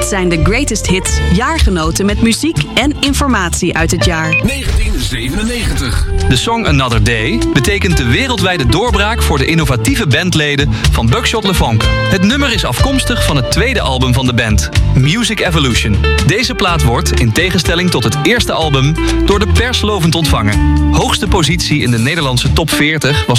Dit zijn de greatest hits, jaargenoten met muziek en informatie uit het jaar. 1997. De song Another Day betekent de wereldwijde doorbraak voor de innovatieve bandleden van Buckshot LeFonque. Het nummer is afkomstig van het tweede album van de band, Music Evolution. Deze plaat wordt, in tegenstelling tot het eerste album, door de pers lovend ontvangen. Hoogste positie in de Nederlandse top 40 was